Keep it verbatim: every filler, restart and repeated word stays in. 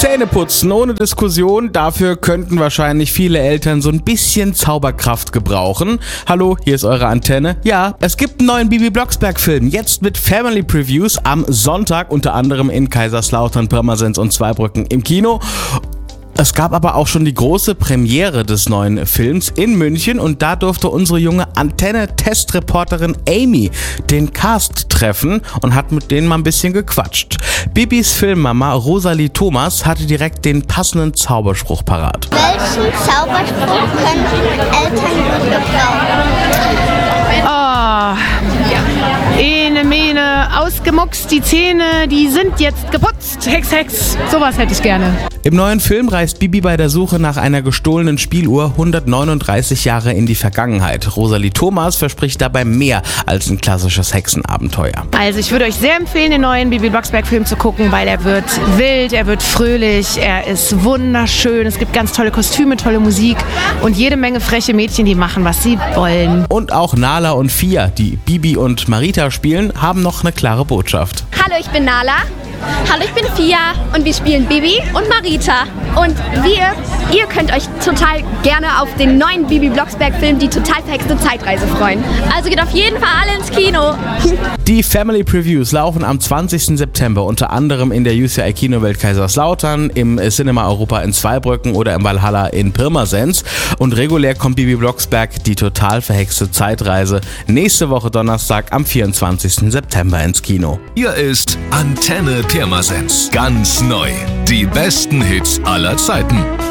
Zähneputzen ohne Diskussion, dafür könnten wahrscheinlich viele Eltern so ein bisschen Zauberkraft gebrauchen. Hallo, hier ist eure Antenne. Ja, es gibt einen neuen Bibi Blocksberg-Film, jetzt mit Family Previews am Sonntag, unter anderem in Kaiserslautern, Pirmasens und Zweibrücken im Kino. Es gab aber auch schon die große Premiere des neuen Films in München und da durfte unsere junge Antenne-Testreporterin Amy den Cast treffen und hat mit denen mal ein bisschen gequatscht. Bibis Filmmama Rosalie Thomas hatte direkt den passenden Zauberspruch parat. Welchen Zauberspruch könnten Eltern gut gebrauchen? Oh, Ene, Mene, ausgemuckst, die Zähne, die sind jetzt geputzt. Hex, Hex, sowas hätte ich gerne. Im neuen Film reist Bibi bei der Suche nach einer gestohlenen Spieluhr hundertneununddreißig Jahre in die Vergangenheit. Rosalie Thomas verspricht dabei mehr als ein klassisches Hexenabenteuer. Also ich würde euch sehr empfehlen, den neuen Bibi Blocksberg-Film zu gucken, weil er wird wild, er wird fröhlich, er ist wunderschön, es gibt ganz tolle Kostüme, tolle Musik und jede Menge freche Mädchen, die machen, was sie wollen. Und auch Nala und Fia, die Bibi und Marita spielen, haben noch eine klare Botschaft. Hallo, ich bin Nala. Hallo, ich bin Fia und wir spielen Bibi und Marita. Und wir, ihr könnt euch total gerne auf den neuen Bibi Blocksberg-Film Die total verhexte Zeitreise freuen. Also geht auf jeden Fall alle ins Kino. Die Family Previews laufen am zwanzigsten September unter anderem in der U C I Kinowelt Kaiserslautern, im Cinema Europa in Zweibrücken oder im Valhalla in Pirmasens. Und regulär kommt Bibi Blocksberg Die total verhexte Zeitreise nächste Woche Donnerstag am vierundzwanzigsten September ins Kino. Hier ist Antenne Pirmasens. Ganz neu. Die besten Hits aller Zeiten.